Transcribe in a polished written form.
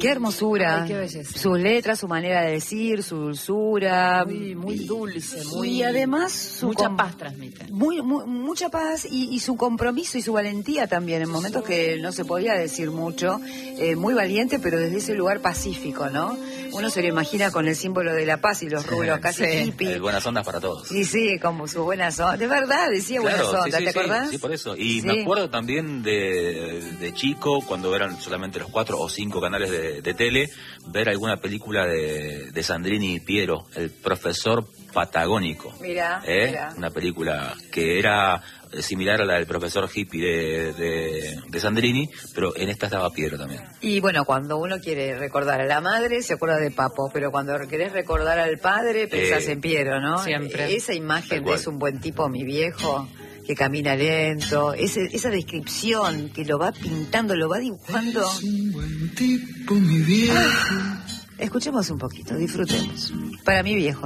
Qué hermosura. Ay, qué belleza. Sus letras, su manera de decir, su dulzura. Muy dulce, muy... Y además mucha paz transmite. Mucha paz y su compromiso y su valentía también, en momentos que no se podía decir mucho. Muy valiente, pero desde ese lugar pacífico, ¿no? Uno se lo imagina con el símbolo de la paz y los rulos casi hippie. Buenas ondas para todos. Sí, como sus buenas ondas. De verdad, decía claro, buenas ondas, ¿te acordás? Sí, por eso. Y me acuerdo también de chico, cuando eran solamente los 4 o 5 canales de tele, ver alguna película de Sandrini y Piero, el profesor patagónico. Mirá. Una película que era similar a la del profesor hippie de Sandrini, pero en esta estaba Piero también. Y bueno, cuando uno quiere recordar a la madre, se acuerda de Papo, pero cuando querés recordar al padre, pensás en Piero, ¿no? Siempre. Esa imagen de es un buen tipo, mi viejo, que camina lento, esa descripción que lo va pintando, lo va dibujando. Es un buen tipo, mi viejo. Escuchemos un poquito, disfrutemos. Para mi viejo.